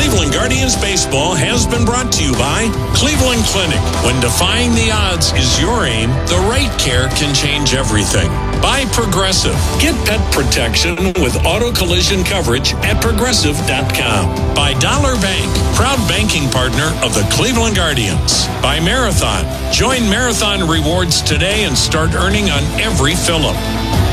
Cleveland Guardians Baseball has been brought to you by Cleveland Clinic. When defying the odds is your aim, the right care can change everything. By Progressive. Get pet protection with auto collision coverage at progressive.com. By Dollar Bank, proud banking partner of the Cleveland Guardians. By Marathon. Join Marathon Rewards today and start earning on every fill-up.